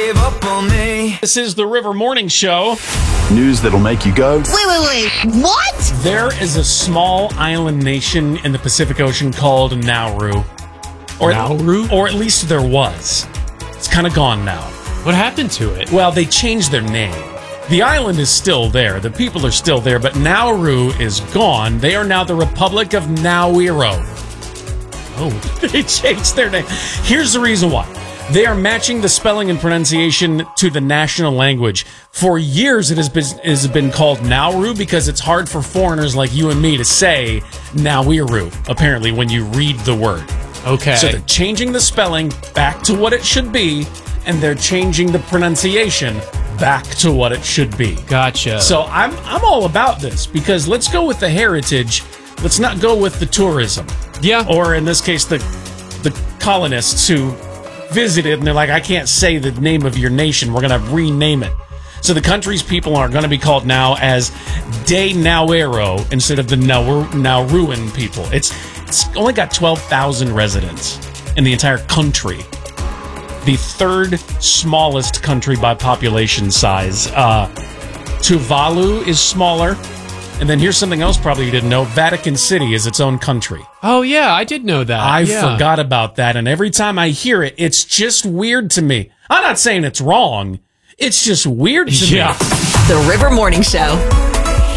gave up on me. This is the River Morning Show. News that'll make you go, Wait, what? There is a small island nation in the Pacific Ocean called Nauru. Nauru? Or at least there was. It's kind of gone now. What happened to it? Well, they changed their name. The island is still there. The people are still there, but Nauru is gone. They are now the Republic of Nauiro. Oh, They changed their name. Here's the reason why. They are matching the spelling and pronunciation to the national language. For years, it has been called Nauru because it's hard for foreigners like you and me to say Nauiru, apparently, when you read the word. okay. So they're changing the spelling back to what it should be, and they're changing the pronunciation back to what it should be. Gotcha. So I'm all about this because let's go with the heritage. Let's not go with the tourism. yeah. Or in this case, the colonists who visited and they're like, I can't say the name of your nation. We're going to rename it. So the country's people are going to be called now as De Nauero instead of the Nauruan people. It's only got 12,000 residents in the entire country. The third smallest country by population size. Tuvalu is smaller. And then here's something else probably you didn't know. Vatican City is its own country. Oh, yeah, I did know that. I Yeah. forgot about that. And every time I hear it, it's just weird to me. I'm not saying it's wrong. It's just weird to me. Yeah. The River Morning Show.